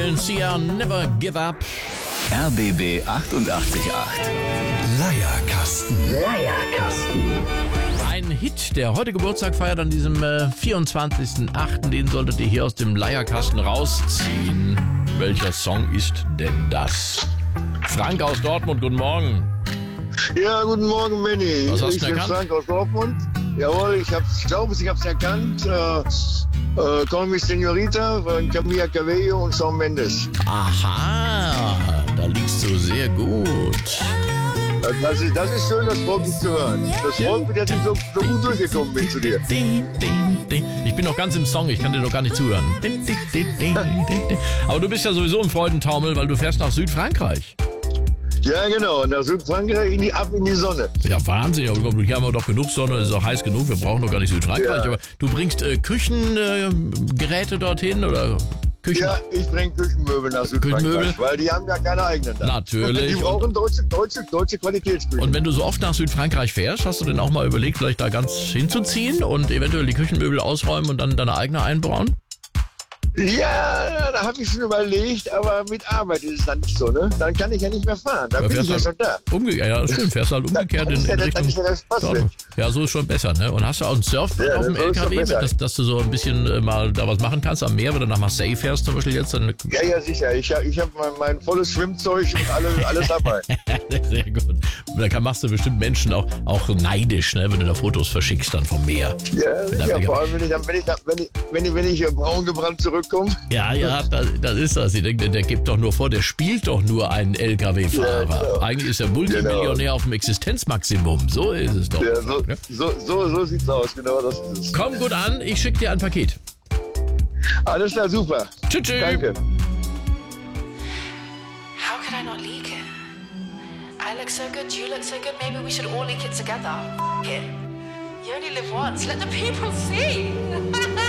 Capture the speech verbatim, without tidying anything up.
spielen Sia Never Give Up. R B B achtundachtzig Komma acht. Leierkasten. Leierkasten. Ein Hit, der heute Geburtstag feiert an diesem äh, vierundzwanzigsten achten Den solltet ihr hier aus dem Leierkasten rausziehen. Welcher Song ist denn das? Frank aus Dortmund, guten Morgen. Ja, guten Morgen, Manny. Was hast ich du bin erkannt? Frank aus Dortmund. Jawohl, ich, hab's, ich glaube, ich habe es erkannt. Äh, äh, Call Me Señorita von Camila Cabello und Shawn Mendes. Aha, da liegst du sehr gut. Das ist, das ist schön, das freut mich zu hören. Das freut mich, dass ich so, so gut durchgekommen bin zu dir. Ich bin noch ganz im Song, ich kann dir noch gar nicht zuhören. Aber du bist ja sowieso im Freudentaumel, weil du fährst nach Südfrankreich. Ja, genau. Nach Südfrankreich in die, ab in die Sonne. Ja, Wahnsinn. Aber hier haben wir doch genug Sonne, es ist auch heiß genug. Wir brauchen doch gar nicht Südfrankreich. Ja. Aber du bringst äh, Küchengeräte äh, dorthin oder Küchen? Ja, ich bringe Küchenmöbel nach Südfrankreich, Küchenmöbel? weil die haben ja keine eigenen da. Natürlich. Die brauchen deutsche, deutsche, deutsche Qualitätsküchen. Und wenn du so oft nach Südfrankreich fährst, hast du denn auch mal überlegt, vielleicht da ganz hinzuziehen und eventuell die Küchenmöbel ausräumen und dann deine eigene einbauen? Ja, da habe ich schon überlegt, aber mit Arbeit ist es dann nicht so, ne? Dann kann ich ja nicht mehr fahren, dann Aber bin ich ja fährst schon da. Umgekehrt, ja, das stimmt. Fährst halt umgekehrt in, ist ja in der- dann Richtung. ist ja der Spaß Dortmund. weg. Ja, so ist schon besser, ne? Und hast du auch ein Surfbrett Ja, auf dem so ist schon L K W, besser. dass, dass du so ein bisschen äh, mal da was machen kannst am Meer, wenn du nach Marseille fährst zum Beispiel jetzt? Dann Ja, ja, sicher. Ich, hab- ich habe mein, mein volles Schwimmzeug und alles, alles dabei. Sehr gut. Und da kann, machst du bestimmt Menschen auch, auch neidisch, ne? Wenn du da Fotos verschickst dann vom Meer. Ja, Wenn ja da- vor allem, wenn ich, dann- wenn ich, dann- wenn ich, wenn ich, wenn ich hier braun gebrannt zurückkomme. Ja, ja, das, das ist das. Ich denke, der gibt doch nur vor, der spielt doch nur einen L K W-Fahrer. Ja, genau. Eigentlich ist er Multimillionär auf dem Existenzmaximum. So ist es doch. Ja, so, Ne? so, so, so sieht's aus, genau das ist es. Komm gut an, ich schicke dir ein Paket. Alles klar, super. Tschüss, tschüss. Danke. How could I not leak it? I look so good, you look so good, maybe we should all leak it together. F- it. You only live once, let the people see.